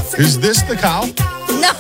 Is this the cow? No.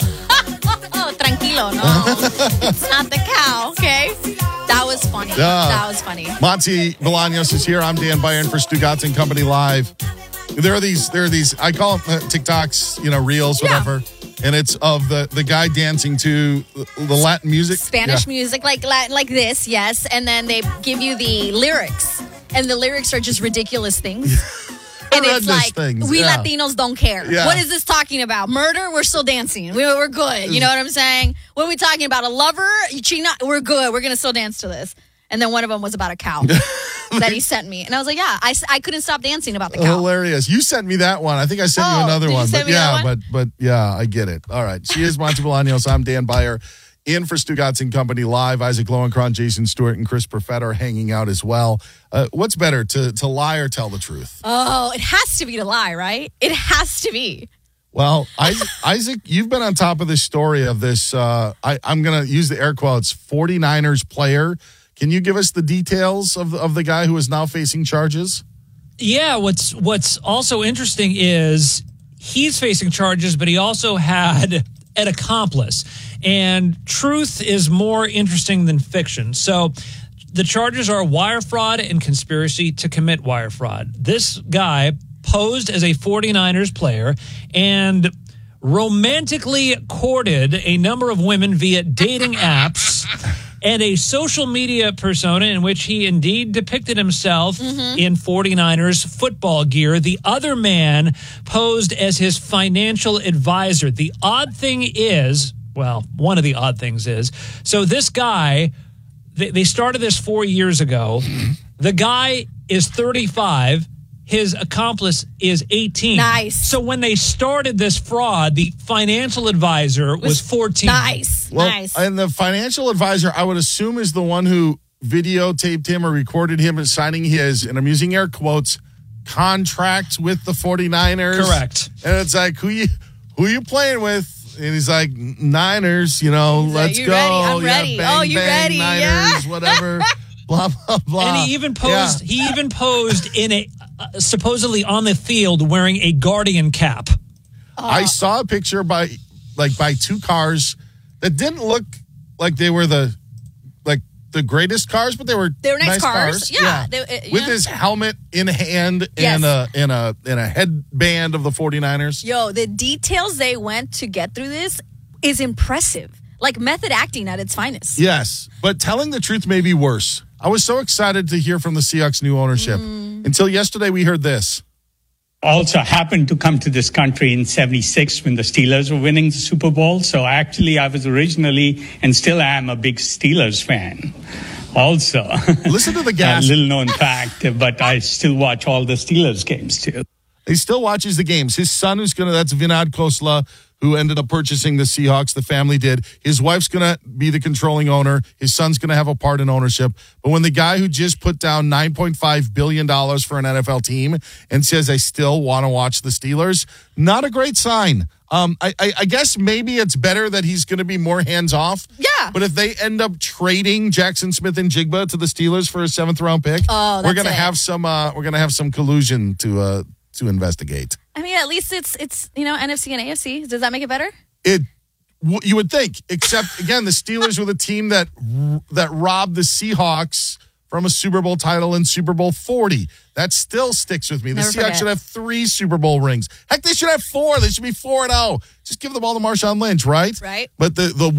Oh, tranquilo. No. It's not the cow, okay? That was funny. That was funny. Monty Bolaños is here. I'm Dan Byron for Stugotz and Company Live. There are these, I call them TikToks, reels, whatever. And it's of the guy dancing to the Latin music. Spanish music, like Latin, like this, yes. And then they give you the lyrics. And the lyrics are just ridiculous things. And it's like, we Latinos don't care. Yeah. What is this talking about? Murder? We're still dancing. We're good. You know what I'm saying? What are we talking about? A lover? We're good. We're going to still dance to this. And then one of them was about a cow that he sent me. And I was like, yeah, I couldn't stop dancing about the cow. Hilarious. You sent me that one. I think I sent you another one. But yeah, I get it. All right. She is Monty Bolaños. I'm Dan Byer. In for Stugotz and Company Live. Isaac Lowenkron, Jason Stewart, and Chris Perfetta are hanging out as well. What's better, to lie or tell the truth? Oh, it has to be to lie, right? It has to be. Well, Isaac, you've been on top of this story of this, I'm going to use the air quotes, 49ers player. Can you give us the details of the guy who is now facing charges? Yeah, what's also interesting is he's facing charges, but he also had an accomplice. And truth is more interesting than fiction. So the charges are wire fraud and conspiracy to commit wire fraud. This guy posed as a 49ers player and romantically courted a number of women via dating apps and a social media persona in which he indeed depicted himself in 49ers football gear. The other man posed as his financial advisor. The odd thing is, well, one of the odd things is, so this guy, they started this 4 years ago. The guy is 35. His accomplice is 18. Nice. So when they started this fraud, the financial advisor was 14. Nice. Well, nice. And the financial advisor, I would assume, is the one who videotaped him or recorded him as signing his, and I'm using air quotes, contract with the 49ers. Correct. And it's like, who you playing with? And he's like, Niners, let's go. Ready? I'm ready. Bang, you bang, ready? Niners, whatever. Blah, blah, blah. And he even posed in a supposedly on the field wearing a Guardian cap. I saw a picture by two cars that didn't look like they were the greatest cars, but they were nice cars. Yeah. With his helmet in hand and a headband of the 49ers. Yo, the details they went to get through this is impressive. Like method acting at its finest. Yes, but telling the truth may be worse. I was so excited to hear from the Seahawks' new ownership. Until yesterday, we heard this. Also happened to come to this country in 76 when the Steelers were winning the Super Bowl. So actually, I was originally and still am a big Steelers fan. Also, listen to the gas. A little known fact, but I still watch all the Steelers games too. He still watches the games. His son, that's Vinod Khosla, who ended up purchasing the Seahawks. The family did. His wife's going to be the controlling owner. His son's going to have a part in ownership. But when the guy who just put down $9.5 billion for an NFL team and says, I still want to watch the Steelers, not a great sign. I guess maybe it's better that he's going to be more hands-off. Yeah. But if they end up trading Jackson Smith and Jigba to the Steelers for a 7th-round pick, we're going to have some collusion to investigate. I mean, at least it's NFC and AFC. Does that make it better? You would think, except again, the Steelers were the team that robbed the Seahawks from a Super Bowl title in Super Bowl 40. That still sticks with me. The Seahawks should have 3 Super Bowl rings. Heck, they should have 4. They should be 4-0. Just give the ball to Marshawn Lynch, right? Right. But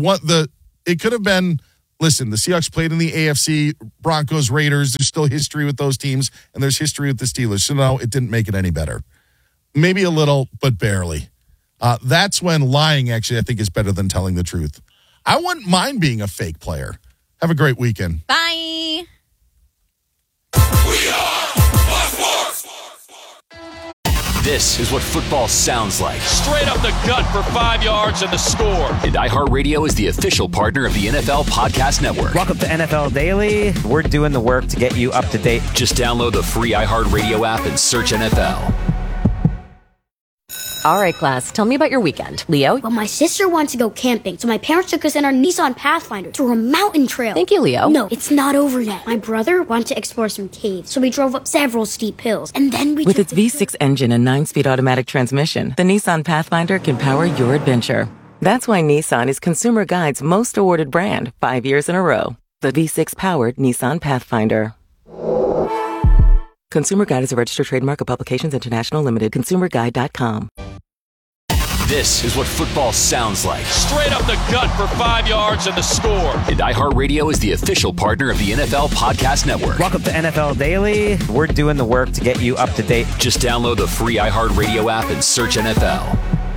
it could have been. Listen, the Seahawks played in the AFC, Broncos, Raiders. There's still history with those teams, and there's history with the Steelers. So, no, it didn't make it any better. Maybe a little, but barely. That's when lying, actually, I think is better than telling the truth. I wouldn't mind being a fake player. Have a great weekend. Bye. We are Fox Sports. This is what football sounds like. Straight up the gut for 5 yards and the score. And iHeartRadio is the official partner of the NFL Podcast Network. Welcome to NFL Daily. We're doing the work to get you up to date. Just download the free iHeartRadio app and search NFL. All right, class, tell me about your weekend. Leo? Well, my sister wanted to go camping, so my parents took us in our Nissan Pathfinder to a mountain trail. Thank you, Leo. No, it's not over yet. My brother wanted to explore some caves, so we drove up several steep hills, and then we With its V6 engine and 9-speed automatic transmission, the Nissan Pathfinder can power your adventure. That's why Nissan is Consumer Guide's most awarded brand 5 years in a row. The V6-powered Nissan Pathfinder. Consumer Guide is a registered trademark of Publications International Limited. ConsumerGuide.com. This is what football sounds like. Straight up the gut for 5 yards and the score. And iHeartRadio is the official partner of the NFL Podcast Network. Welcome to NFL Daily. We're doing the work to get you up to date. Just download the free iHeartRadio app and search NFL.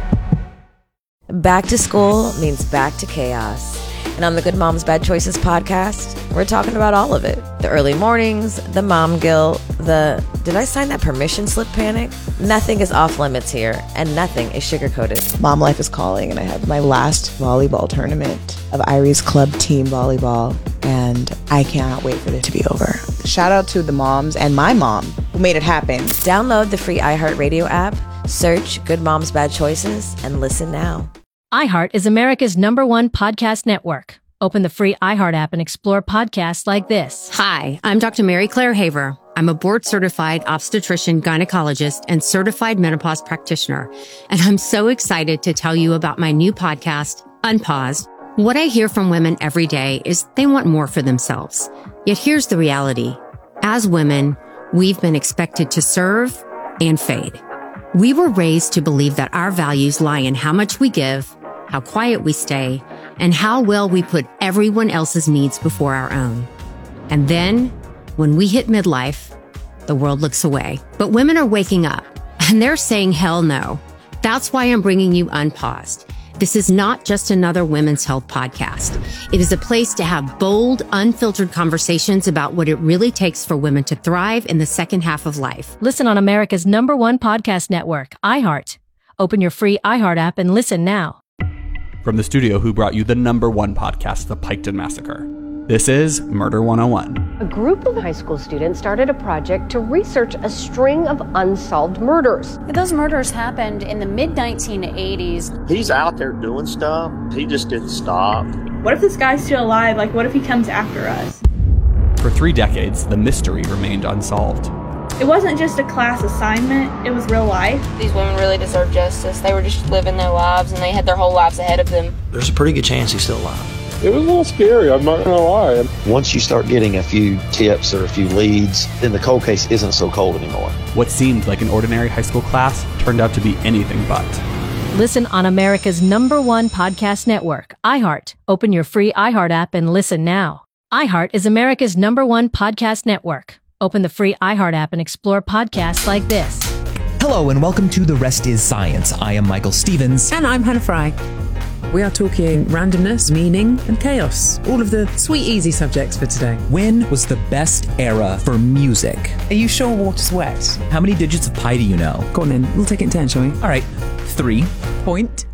Back to school means back to chaos. And on the Good Moms Bad Choices podcast, we're talking about all of it. The early mornings, the mom guilt, the did I sign that permission slip panic? Nothing is off limits here, and nothing is sugar-coated. Mom life is calling, and I have my last volleyball tournament of Irie's Club Team Volleyball, and I cannot wait for it to be over. Shout out to the moms and my mom who made it happen. Download the free iHeartRadio app, search Good Moms Bad Choices, and listen now. iHeart is America's #1 podcast network. Open the free iHeart app and explore podcasts like this. Hi, I'm Dr. Mary Claire Haver. I'm a board-certified obstetrician, gynecologist, and certified menopause practitioner. And I'm so excited to tell you about my new podcast, Unpaused. What I hear from women every day is they want more for themselves. Yet here's the reality. As women, we've been expected to serve and fade. We were raised to believe that our values lie in how much we give, how quiet we stay, and how well we put everyone else's needs before our own. And then, when we hit midlife, the world looks away. But women are waking up, and they're saying hell no. That's why I'm bringing you Unpaused. This is not just another women's health podcast. It is a place to have bold, unfiltered conversations about what it really takes for women to thrive in the second half of life. Listen on America's #1 podcast network, iHeart. Open your free iHeart app and listen now. From the studio who brought you the #1 podcast, The Piketon Massacre, this is Murder 101. A group of high school students started a project to research a string of unsolved murders. Those murders happened in the mid-1980s. He's out there doing stuff. He just didn't stop. What if this guy's still alive? Like, what if he comes after us? For 3 decades, the mystery remained unsolved. It wasn't just a class assignment, it was real life. These women really deserve justice. They were just living their lives, and they had their whole lives ahead of them. There's a pretty good chance he's still alive. It was a little scary, I'm not gonna lie. Once you start getting a few tips or a few leads, then the cold case isn't so cold anymore. What seemed like an ordinary high school class turned out to be anything but. Listen on America's #1 podcast network, iHeart. Open your free iHeart app and listen now. iHeart is America's #1 podcast network. Open the free iHeart app and explore podcasts like this. Hello and welcome to The Rest is Science. I am Michael Stevens. And I'm Hannah Fry. We are talking randomness, meaning, and chaos. All of the sweet, easy subjects for today. When was the best era for music? Are you sure water's wet? How many digits of pi do you know? Go on then. We'll take it in 10, shall we? All right. 3. Point.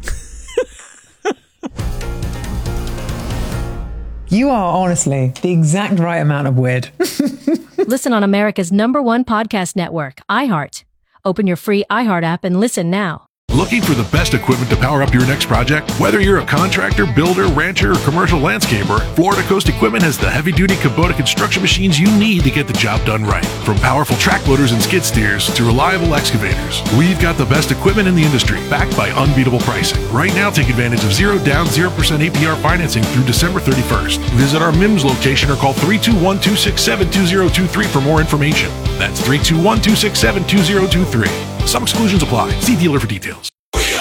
You are honestly the exact right amount of weird. Listen on America's #1 podcast network, iHeart. Open your free iHeart app and listen now. Looking for the best equipment to power up your next project? Whether you're a contractor, builder, rancher, or commercial landscaper, Florida Coast Equipment has the heavy-duty Kubota construction machines you need to get the job done right. From powerful track loaders and skid steers to reliable excavators, we've got the best equipment in the industry, backed by unbeatable pricing. Right now, take advantage of 0 down, 0% APR financing through December 31st. Visit our MIMS location or call 321-267-2023 for more information. That's 321-267-2023. Some exclusions apply. See dealer for details.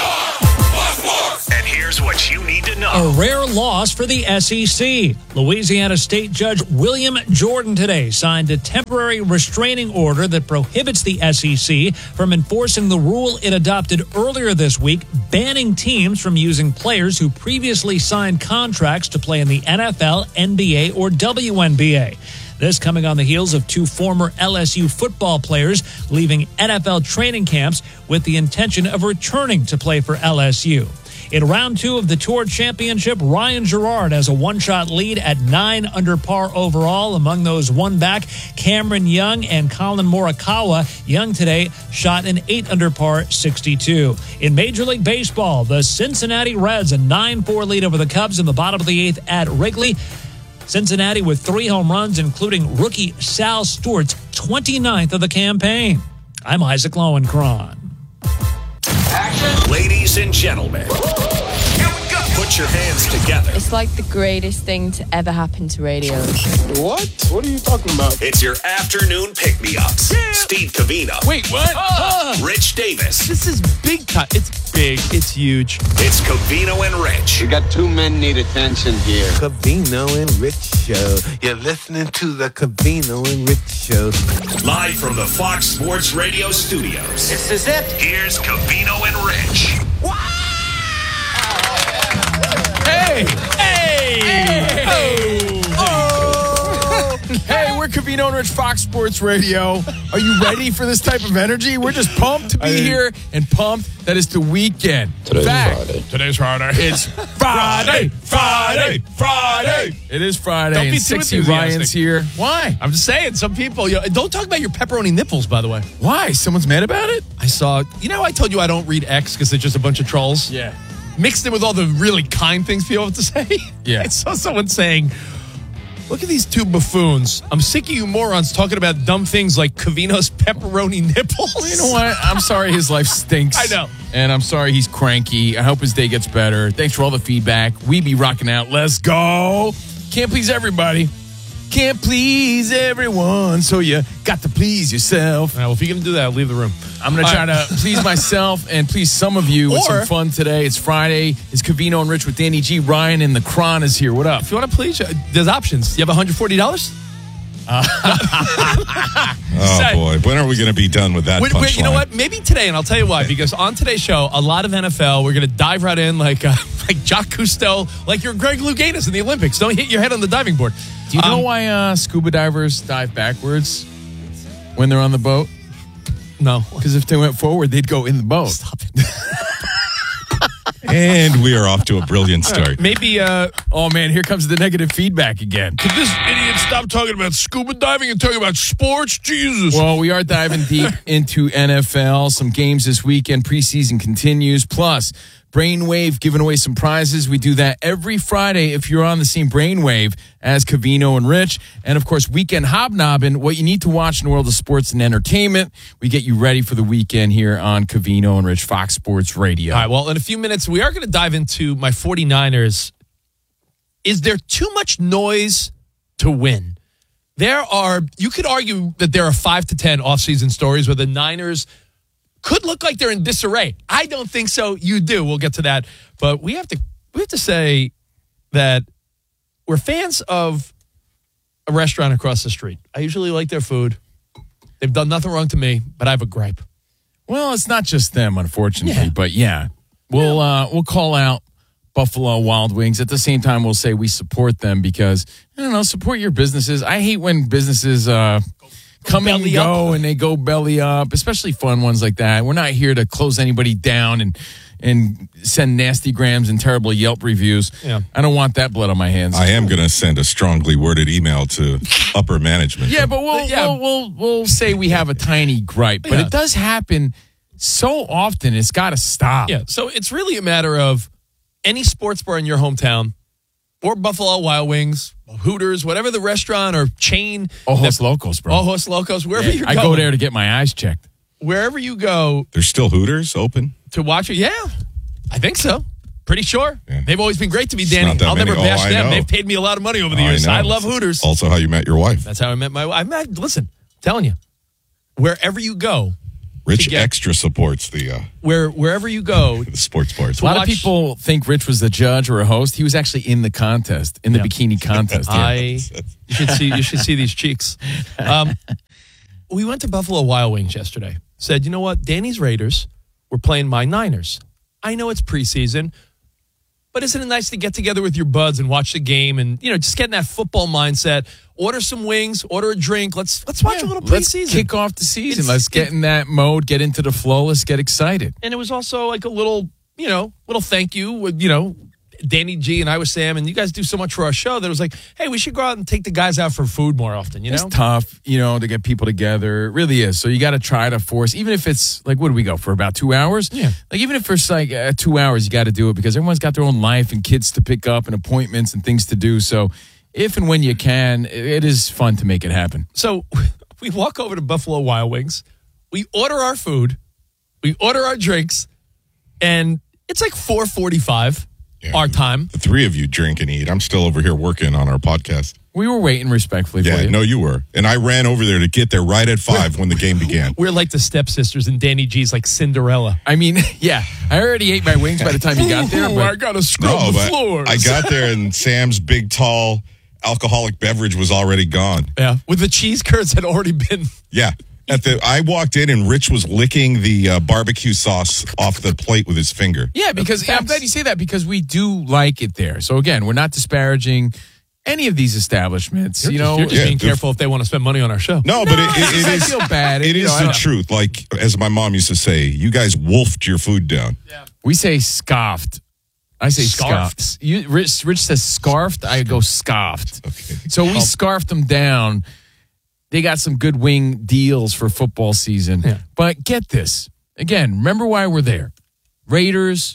And here's what you need to know. A rare loss for the SEC. Louisiana State Judge William Jordan today signed a temporary restraining order that prohibits the SEC from enforcing the rule it adopted earlier this week, banning teams from using players who previously signed contracts to play in the NFL, NBA, or WNBA. This coming on the heels of 2 former LSU football players leaving NFL training camps with the intention of returning to play for LSU. In round 2 of the Tour Championship, Ryan Gerard has a one-shot lead at 9 under par overall. Among those one back, Cameron Young and Colin Morikawa. Young today shot an 8 under par 62. In Major League Baseball, the Cincinnati Reds a 9-4 lead over the Cubs in the bottom of the 8th at Wrigley. Cincinnati with 3 home runs, including rookie Sal Stewart's 29th of the campaign. I'm Isaac Lowenkron. Action. Ladies and gentlemen, here we go. Put your hands together. It's like the greatest thing to ever happen to radio. What? What are you talking about? It's your afternoon pick-me-ups. Yeah. Steve Covino. Wait, what? Rich Davis. This is big time. It's big. It's huge. It's Covino and Rich. We got 2 men need attention here. Covino and Rich Show. You're listening to the Covino and Rich Show. Live from the Fox Sports Radio studios. This is it. Here's Covino and Rich. Wow! Hey! Hey! Hey! Oh! Hey, we're Covino and Rich, Fox Sports Radio. Are you ready for this type of energy? We're just pumped to be here and pumped that it's the weekend. Today's Friday. Today's Friday. It's Friday! Friday! Friday! It is Friday. Don't be and too Sexy enthusiastic. Ryan's here. Why? I'm just saying, some people, don't talk about your pepperoni nipples, by the way. Why? Someone's mad about it? I saw, I told you I don't read X because it's just a bunch of trolls? Yeah. Mixed in with all the really kind things people have to say. Yeah. I saw someone saying, look at these 2 buffoons. I'm sick of you morons talking about dumb things like Covino's pepperoni nipples. Well, you know what? I'm sorry his life stinks. I know. And I'm sorry he's cranky. I hope his day gets better. Thanks for all the feedback. We be rocking out. Let's go. Can't please everybody. Can't please everyone. So you got to please yourself. All right, well, if you're going to do that, I'll leave the room. I'm going to try to please myself and please some of you with some fun today. It's Friday. It's Covino and Rich with Danny G. Ryan and the Cron is here. What up? If you want to please, there's options. You have $140? Oh, boy. When are we going to be done with that punchline? You know what? Maybe today, and I'll tell you why. Because on today's show, a lot of NFL, we're going to dive right in like Jacques Cousteau, like you're Greg Louganis in the Olympics. Don't hit your head on the diving board. Do you know why scuba divers dive backwards when they're on the boat? No. Because if they went forward, they'd go in the boat. Stop it. And we are off to a brilliant start. Maybe, oh man, here comes the negative feedback again. Could this idiot stop talking about scuba diving and talking about sports? Jesus. Well, we are diving deep into NFL. Some games this weekend. Preseason continues. Plus, Brainwave giving away some prizes. We do that every Friday if you're on the same Brainwave as Covino and Rich. And, of course, Weekend Hobnobbing, what you need to watch in the world of sports and entertainment. We get you ready for the weekend here on Covino and Rich, Fox Sports Radio. All right, well, in a few minutes, we are going to dive into my 49ers. Is there too much noise to win? You could argue that there are 5 to 10 offseason stories where the Niners could look like they're in disarray. I don't think so. You do. We'll get to that. But we have to say that we're fans of a restaurant across the street. I usually like their food. They've done nothing wrong to me, but I have a gripe. Well, it's not just them, unfortunately. But yeah, we'll call out Buffalo Wild Wings. At the same time, we'll say we support them because, I don't know, support your businesses. I hate when businesses come and go and they go belly up, especially fun ones like that. We're not here to close anybody down and send nasty grams and terrible Yelp reviews. Yeah. I don't want that blood on my hands. I am going to send a strongly worded email to upper management. Yeah, but we'll say we have a tiny gripe. But it does happen so often. It's got to stop. Yeah, so it's really a matter of any sports bar in your hometown or Buffalo Wild Wings, Hooters, whatever the restaurant or chain. Ojos Locos, bro. Ojos Locos, wherever you're going. I go there to get my eyes checked. Wherever you go. There's still Hooters open? To watch it? Yeah, I think so. Pretty sure. Yeah. They've always been great to me, Danny. I'll never bash them. They've paid me a lot of money over the years. I love Hooters. Also how you met your wife. That's how I met my wife. Listen, I'm telling you, wherever you go. Rich extra supports the wherever you go, the sports bars. A lot of people think Rich was the judge or a host. He was actually in the contest, in the bikini contest. You should see these cheeks. We went to Buffalo Wild Wings yesterday. Said, you know what? Danny's Raiders were playing my Niners. I know it's preseason, but isn't it nice to get together with your buds and watch the game and just get in that football mindset? Order some wings, order a drink. Let's watch a little preseason. Let's kick off the season. Let's get in that mode, get into the flow. Let's get excited. And it was also like a little little thank you with, Danny G and I with Sam, and you guys do so much for our show that it was like, hey, we should go out and take the guys out for food more often, It's tough, to get people together. It really is. So you got to try to force, even if it's like, what do we go for, about 2 hours? Yeah. Like, even if it's like 2 hours, you got to do it because everyone's got their own life and kids to pick up and appointments and things to do. So if and when you can, it is fun to make it happen. So we walk over to Buffalo Wild Wings. We order our food. We order our drinks. And it's like 4:45. Our time. The three of you drink and eat. I'm still over here working on our podcast. We were waiting respectfully for you. No, you were. And I ran over there to get there right at 5 when the game began. We're like the stepsisters, and Danny G's like Cinderella. I mean, yeah. I already ate my wings by the time you got there. But I got to scrub the floors. I got there, and Sam's big, tall alcoholic beverage was already gone. Yeah. With the cheese curds had already been. Yeah. I walked in and Rich was licking the barbecue sauce off the plate with his finger. Yeah, because I'm glad you say that because we do like it there. So again, we're not disparaging any of these establishments. You're just being careful if they want to spend money on our show. No, but it is. I feel bad. It is the truth. Like as my mom used to say, you guys wolfed your food down. Yeah. We say scoffed. I say scoffed. Rich says scarfed. I go scoffed. Okay. So we scarfed them down. They got some good wing deals for football season. Yeah. But get this. Again, remember why we're there. Raiders,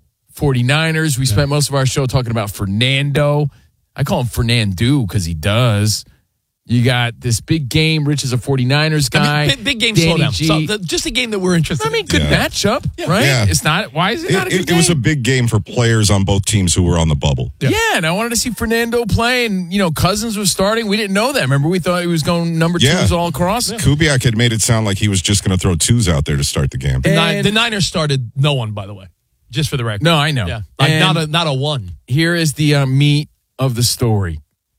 49ers. We spent most of our show talking about Fernando. I call him Fernando because he does. You got this big game. Rich is a 49ers guy. Big game Danny slowdown. G. So just a game that we're interested in. Good matchup, right? Yeah. It's not. Why is it not a good game? It was a big game for players on both teams who were on the bubble. Yeah, and I wanted to see Fernando play, and, Cousins was starting. We didn't know that. Remember, we thought he was going number twos all across. Yeah. Kubiak had made it sound like he was just going to throw twos out there to start the game. The Niners started no one, by the way, just for the record. No, I know. Yeah. Not a one. Here is the meat of the story.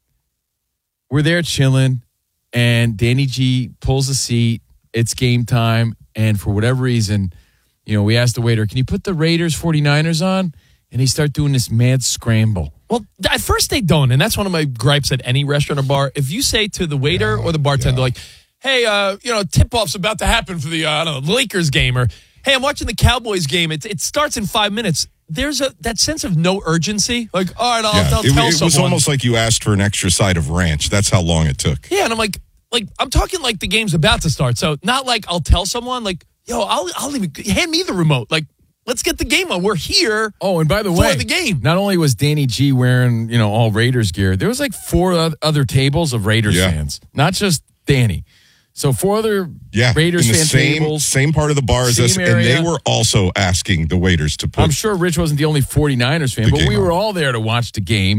We're there chilling. And Danny G pulls a seat. It's game time. And for whatever reason, we asked the waiter, can you put the Raiders 49ers on? And they start doing this mad scramble. Well, at first they don't. And that's one of my gripes at any restaurant or bar. If you say to the waiter or the bartender, like, hey, tip-off's about to happen for the Lakers game. Or, hey, I'm watching the Cowboys game. It starts in 5 minutes. There's that sense of no urgency. Like, all right, I'll tell someone. It was almost like you asked for an extra side of ranch. That's how long it took. Yeah, and I'm like I'm talking like the game's about to start. So not like I'll tell someone like, yo, I'll even hand me the remote. Like, let's get the game on. We're here. Oh, and by the way, for the game. Not only was Danny G wearing, all Raiders gear, there was like 4 other tables of Raiders fans, not just Danny. So 4 other Raiders fan tables. Same part of the bar as us, and they were also asking the waiters to put. I'm sure Rich wasn't the only 49ers fan, but we were all there to watch the game.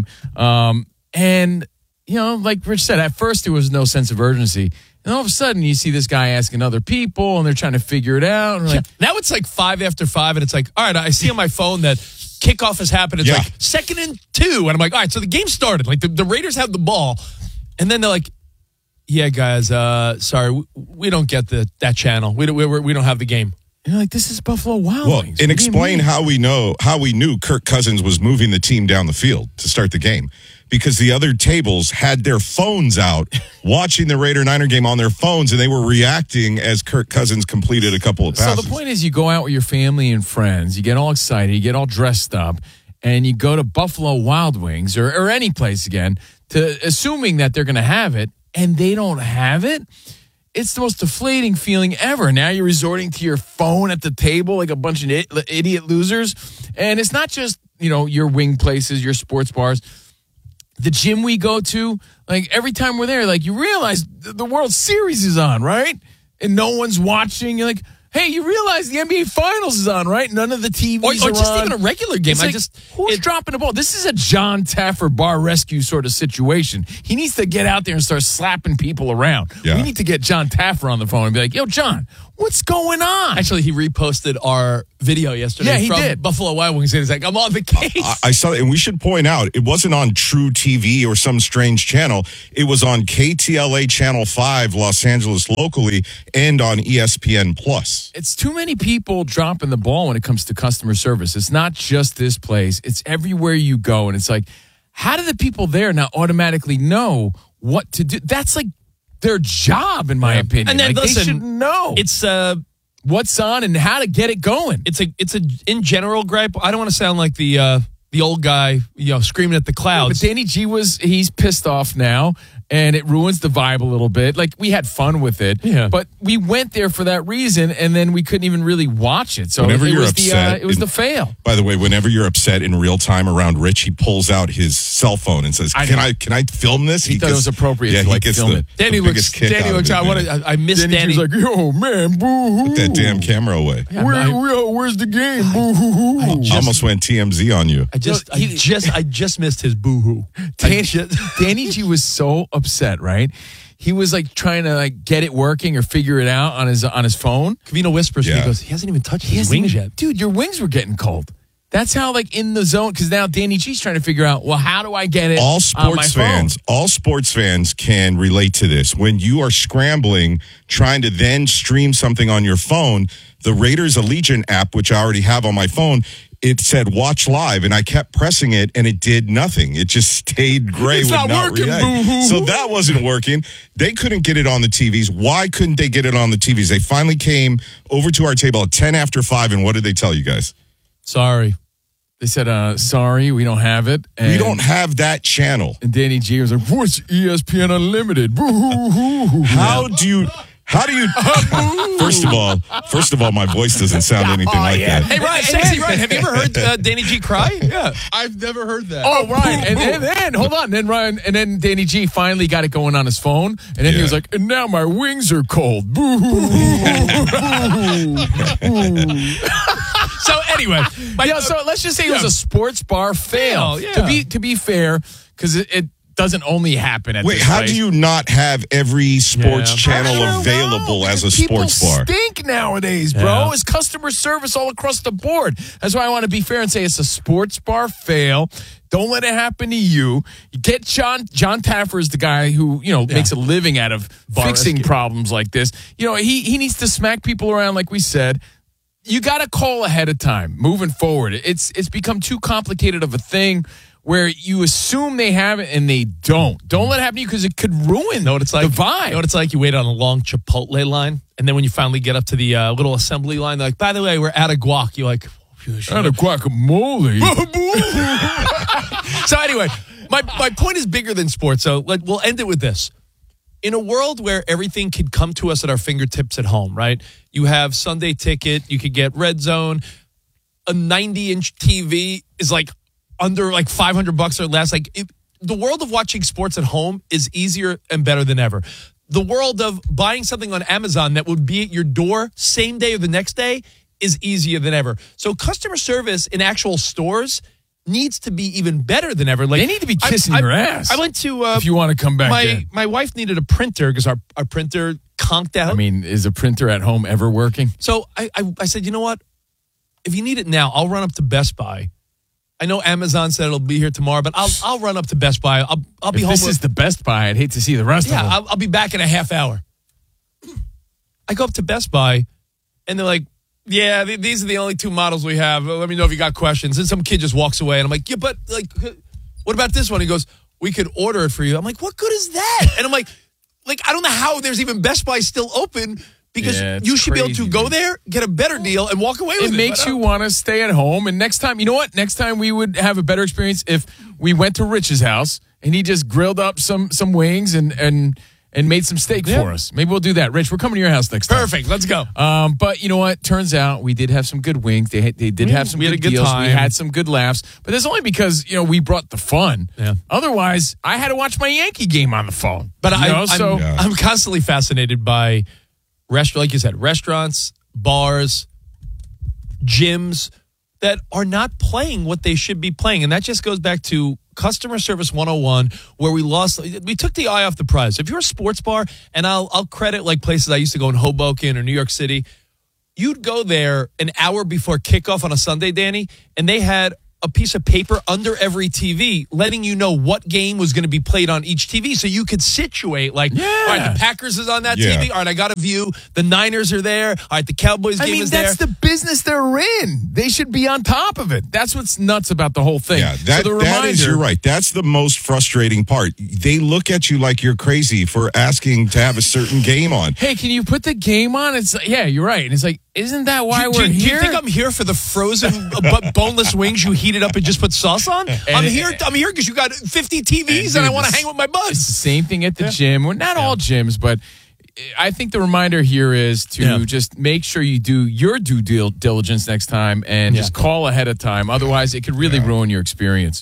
And, like Rich said, at first there was no sense of urgency. And all of a sudden you see this guy asking other people, and they're trying to figure it out. And now it's like 5 after 5, and it's like, all right, I see on my phone that kickoff has happened. It's like 2nd and 2. And I'm like, all right, so the game started. Like the Raiders have the ball. And then they're like, yeah, guys, sorry, we don't get that channel. We don't have the game. And you're like, this is Buffalo Wild Wings. And explain how we knew Kirk Cousins was moving the team down the field to start the game. Because the other tables had their phones out, watching the Raider-Niner game on their phones, and they were reacting as Kirk Cousins completed a couple of passes. So the point is, you go out with your family and friends, you get all excited, you get all dressed up, and you go to Buffalo Wild Wings or any place again, assuming that they're going to have it, and they don't have it. It's the most deflating feeling ever. Now you're resorting to your phone at the table like a bunch of idiot losers. And it's not just, your wing places, your sports bars. The gym we go to, like every time we're there, like you realize the World Series is on, right? And no one's watching. You're like, hey, you realize the NBA Finals is on, right? None of the TVs are or just on. even a regular game. Who's dropping the ball? This is a John Taffer bar rescue sort of situation. He needs to get out there and start slapping people around. Yeah. We need to get John Taffer on the phone and be like, yo, John, what's going on? Actually, he reposted our video yesterday from Buffalo Wild Wings. He's like, I'm on the case. I saw it, and we should point out, it wasn't on True TV or some strange channel. It was on KTLA Channel 5, Los Angeles locally, and on ESPN+. It's too many people dropping the ball when it comes to customer service. It's not just this place. It's everywhere you go. And it's like, how do the people there not automatically know what to do? That's like their job, in my opinion. And then like, listen, they should know. It's what's on and how to get it going. It's a in general gripe. I don't want to sound like the old guy, screaming at the clouds. But Danny G he's pissed off now, and it ruins the vibe a little bit. Like, we had fun with it, but we went there for that reason, and then we couldn't even really watch it. So whenever it you're was upset, it was the fail. By the way, whenever you're upset in real time around Rich, he pulls out his cell phone and says, "Can I film this?" He thought it was appropriate to gets film it. Danny looks. I miss Danny. He's like, "Yo, man, boo-hoo. Put that damn camera away. Where's the game? Boo-hoo-hoo." Almost went TMZ on you. I just missed his boo-hoo. Danny G was so upset, right? He was like trying to like get it working or figure it out on his phone. Kavino whispers, he goes, he hasn't even touched his wings yet. Dude, your wings were getting cold. That's how, like, in the zone, because now Danny G's trying to figure out, well, how do I get it all on my phone? All sports fans can relate to this. When you are scrambling, trying to then stream something on your phone, the Raiders Allegiant app, which I already have on my phone, it said watch live, and I kept pressing it, and it did nothing. It just stayed gray. It's not working, boo-hoo. So that wasn't working. They couldn't get it on the TVs. Why couldn't they get it on the TVs? They finally came over to our table at 10 after 5, and what did they tell you guys? Sorry. They said, sorry, we don't have it. And we don't have that channel. And Danny G was like, what's ESPN Unlimited? Boo-hoo-hoo-hoo. How do you... First of all, my voice doesn't sound anything like that. Hey, Ryan, sexy Ryan, have you ever heard Danny G cry? Yeah, I've never heard that. Oh, Ryan, and then hold on, then Danny G finally got it going on his phone, and then he was like, and now my wings are cold. Boo. So anyway, so let's just say it was a sports bar fail. Yeah. To be fair, because it doesn't only happen at this how place. do you not have every sports channel available as a sports bar? People stink nowadays, bro. It's customer service all across the board. That's why I want to be fair and say it's a sports bar fail. Don't let it happen to you. You get John Taffer is the guy who, makes a living out of fixing problems like this. He needs to smack people around like we said. You got to call ahead of time moving forward. It's become too complicated of a thing where you assume they have it and they don't. Don't let it happen to you because it could ruin the vibe. You know what it's like? You wait on a long Chipotle line, and then when you finally get up to the little assembly line, they're like, by the way, we're out of guac. You're like, out of guacamole. So anyway, my point is bigger than sports. So we'll end it with this. In a world where everything could come to us at our fingertips at home, right? You have Sunday Ticket. You could get Red Zone. A 90-inch TV is like under like $500 or less. The world of watching sports at home is easier and better than ever. The world of buying something on Amazon that would be at your door same day or the next day is easier than ever. So customer service in actual stores needs to be even better than ever. They need to be kissing your ass. I went to if you want to come back. My wife needed a printer because our printer conked out. I mean, is a printer at home ever working? So I said, you know what? If you need it now, I'll run up to Best Buy. I know Amazon said it'll be here tomorrow, but I'll run up to Best Buy. I'll be home. This is the Best Buy. I'd hate to see the rest of them. Yeah, I'll be back in a half hour. I go up to Best Buy, and they're like, yeah, these are the only two models we have. Let me know if you got questions. And some kid just walks away, and I'm like, yeah, but what about this one? He goes, we could order it for you. I'm like, what good is that? And I'm like, I don't know how there's even Best Buy still open. Because you should be able to go there, get a better deal, and walk away with it. It makes you want to stay at home. And next time, you know what? Next time we would have a better experience if we went to Rich's house and he just grilled up some wings and made some steak for us. Maybe we'll do that. Rich, we're coming to your house next time. Perfect. Let's go. But you know what? Turns out we did have some good wings. They did have some good deals. Time. We had some good laughs. But that's only because, we brought the fun. Yeah. Otherwise, I had to watch my Yankee game on the phone. But I'm constantly fascinated by like you said, restaurants, bars, gyms that are not playing what they should be playing. And that just goes back to customer service 101, where we took the eye off the prize. If you're a sports bar, and I'll credit like places I used to go in Hoboken or New York City, you'd go there an hour before kickoff on a Sunday, Danny, and they had a piece of paper under every TV letting you know what game was going to be played on each TV, so you could situate all right, the Packers is on that TV. All right, I got a view. The Niners are there. All right, the Cowboys game is there. That's the business they're in. They should be on top of it. That's what's nuts about the whole thing. Yeah, you're right. That's the most frustrating part. They look at you like you're crazy for asking to have a certain game on. Hey, can you put the game on? You're right. And it's like, Isn't that why we're Do here? you think I'm here for the frozen boneless wings you heated up and just put sauce on? I'm here because you got 50 TVs and I want to hang with my buds. It's the same thing at the gym. Well, not all gyms, but I think the reminder here is to just make sure you do your due diligence next time and just call ahead of time. Otherwise, it could really ruin your experience.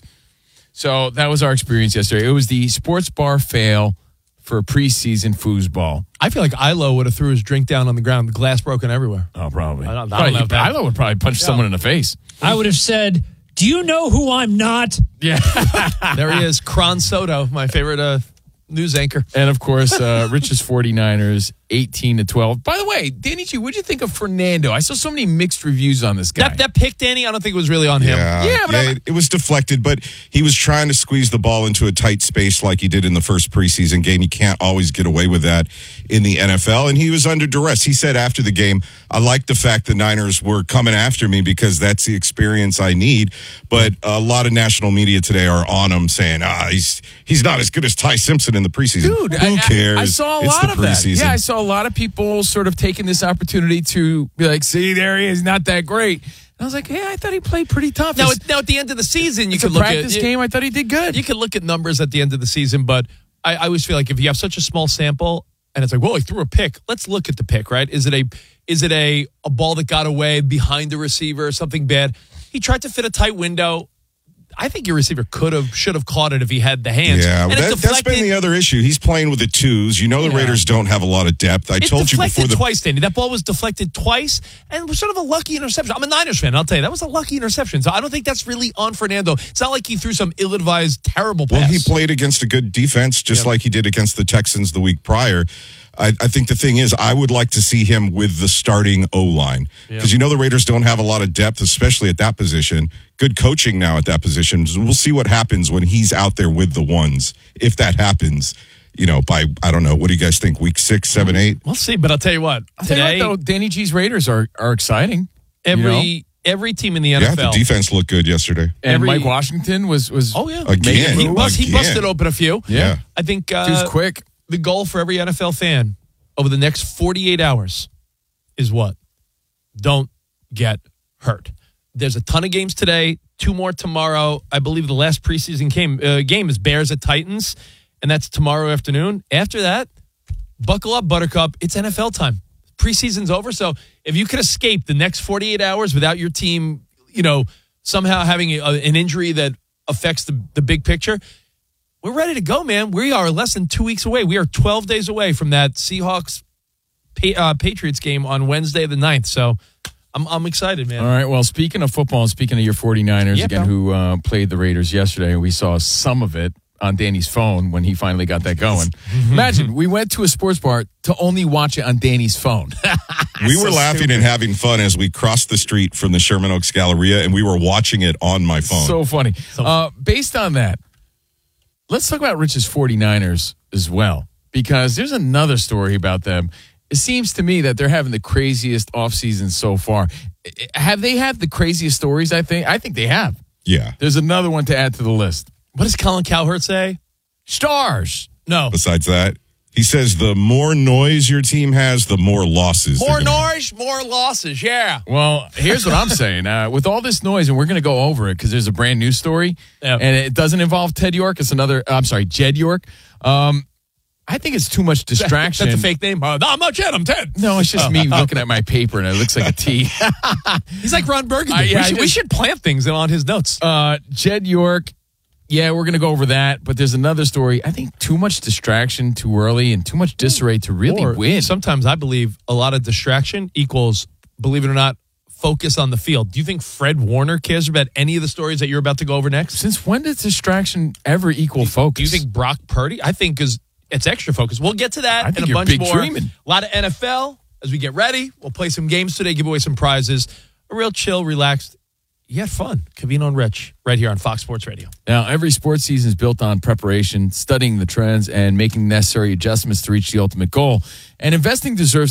So that was our experience yesterday. It was the sports bar fail for preseason foosball. I feel like Ilo would have threw his drink down on the ground, the glass broken everywhere. Oh, probably. I don't know. Ilo would probably punch someone in the face. I would have said, "Do you know who I'm not?" Yeah. There he is, Cron Soto, my favorite news anchor. And, of course, Rich's 49ers, 18-12. By the way, Danny G, what'd you think of Fernando? I saw so many mixed reviews on this guy. That pick, Danny, I don't think it was really on him. It was deflected, but he was trying to squeeze the ball into a tight space like he did in the first preseason game. You can't always get away with that in the NFL, and he was under duress. He said after the game, I like the fact the Niners were coming after me because that's the experience I need, but a lot of national media today are on him saying, he's not as good as Ty Simpson in the preseason. Dude, who cares? I saw a lot of that. Yeah, I saw a lot of people sort of taking this opportunity to be like, see, there he is, not that great. And I was like, hey, I thought he played pretty tough. Now at the end of the season, you could look at practice game. I thought he did good. You could look at numbers at the end of the season, but I always feel like if you have such a small sample and it's like, well, he threw a pick. Let's look at the pick, right? Is it a ball that got away behind the receiver or something bad? He tried to fit a tight window. I think your receiver should have caught it if he had the hands. Yeah, that's been the other issue. He's playing with the twos. You know the Raiders don't have a lot of depth. I told you before twice, Danny. That ball was deflected twice, and it was sort of a lucky interception. I'm a Niners fan. I'll tell you, that was a lucky interception. So I don't think that's really on Fernando. It's not like he threw some ill-advised, terrible pass. Well, he played against a good defense, just like he did against the Texans the week prior. I think the thing is, I would like to see him with the starting O-line because you know the Raiders don't have a lot of depth, especially at that position. Good coaching now at that position. So we'll see what happens when he's out there with the ones. If that happens, by, I don't know, what do you guys think, week 6, 7, 8? We'll see, but I'll tell you what. Today, Danny G's Raiders are exciting. Every team in the NFL. Yeah, the defense looked good yesterday. And Mike Washington was again. He busted open a few. Yeah. I think he was quick. The goal for every NFL fan over the next 48 hours is what? Don't get hurt. There's a ton of games today, 2 more tomorrow. I believe the last preseason game is Bears at Titans, and that's tomorrow afternoon. After that, buckle up, Buttercup. It's NFL time. Preseason's over, so if you could escape the next 48 hours without your team, somehow having an injury that affects the big picture, we're ready to go, man. We are less than 2 weeks away. We are 12 days away from that Seahawks Patriots game on Wednesday the 9th. So I'm excited, man. All right. Well, speaking of football and speaking of your 49ers, who played the Raiders yesterday, we saw some of it on Danny's phone when he finally got that going. Imagine, we went to a sports bar to only watch it on Danny's phone. We were laughing and having fun as we crossed the street from the Sherman Oaks Galleria, and we were watching it on my phone. So funny. Based on that, let's talk about Rich's 49ers as well, because there's another story about them. It seems to me that they're having the craziest offseason so far. Have they had the craziest stories, I think they have. Yeah. There's another one to add to the list. What does Colin Cowherd say? Stars. No. Besides that, he says the more noise your team has, the more losses. More noise, more losses, yeah. Well, here's what I'm saying. With all this noise, and we're going to go over it because there's a brand new story, and it doesn't involve Jed York. I think it's too much distraction. That's a fake name? No, I'm not Jed, I'm Ted. No, it's just me looking at my paper, and it looks like a T. He's like Ron Burgundy. We should plant things on his notes. Jed York. Yeah, we're going to go over that, but there's another story. I think too much distraction too early and too much disarray to really win. Sometimes I believe a lot of distraction equals, believe it or not, focus on the field. Do you think Fred Warner cares about any of the stories that you're about to go over next? Since when does distraction ever equal focus? Do you think Brock Purdy? I think it's extra focus. We'll get to that and a bunch more. Dreaming. A lot of NFL as we get ready. We'll play some games today, give away some prizes. A real chill, relaxed, yet fun. Covino and Rich, right here on Fox Sports Radio. Now, every sports season is built on preparation, studying the trends, and making necessary adjustments to reach the ultimate goal. And investing deserves